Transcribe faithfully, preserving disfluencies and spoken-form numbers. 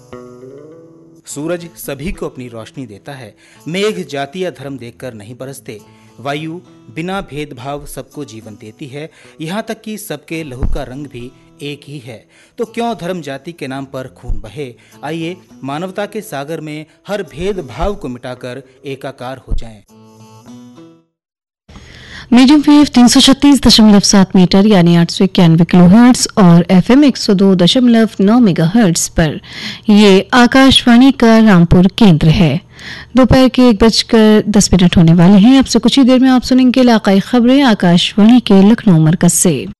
सूरज सभी को अपनी रोशनी देता है। मेघ जाति या धर्म देखकर नहीं बरसते। वायु बिना भेदभाव सबको जीवन देती है, यहाँ तक कि सबके लहू का रंग भी एक ही है। तो क्यों धर्म जाति के नाम पर खून बहे। आइए मानवता के सागर में हर भेदभाव को मिटाकर एकाकार हो जाएं। मीडियम वेव तीन सौ छत्तीस दशमलव सात मीटर यानी आठ सौ इक्यानवे किलो हर्ट्ज और एफएम एक सौ दो दशमलव नौ मेगा हर्ट्ज पर ये आकाशवाणी का रामपुर केंद्र है। दोपहर के एक बजकर दस मिनट होने वाले हैं। अब से कुछ ही देर में आप सुनेंगे इलाकाई खबरें आकाशवाणी के लखनऊ मरकज से।